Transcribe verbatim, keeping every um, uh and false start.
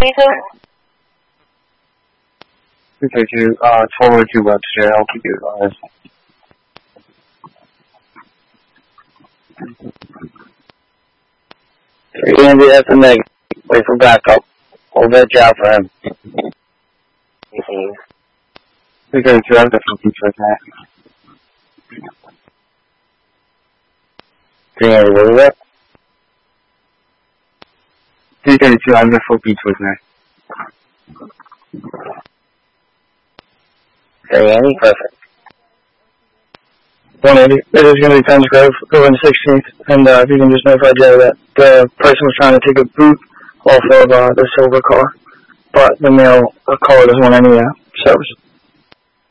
two thirty-two, uh, forward to Webster, altitude, uh, three Andy, that's a negative. Wait for backup. Hold that job for him. two thirty-two, I have the full beach with that. three Andy, what was that? three thirty-two, I have the full beach with that. three Andy, perfect. one eighty, it is going to be Times Grove, going sixteenth, and uh, if you can just notify Joe that the person was trying to take a boot off of uh, the silver car, but the male uh, caller doesn't want any uh, service.